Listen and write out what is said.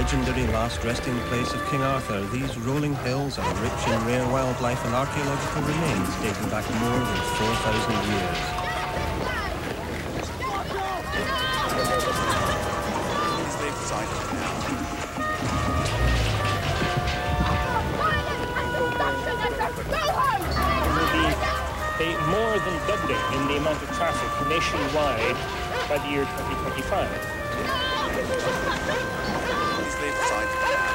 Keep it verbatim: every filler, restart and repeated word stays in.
legendary last resting place of King Arthur, these rolling hills are rich in rare wildlife and archaeological remains dating back more than four thousand years. Please leave the site now. A more than doubling in the amount of traffic nationwide by the year twenty twenty-five. Please leave the site now.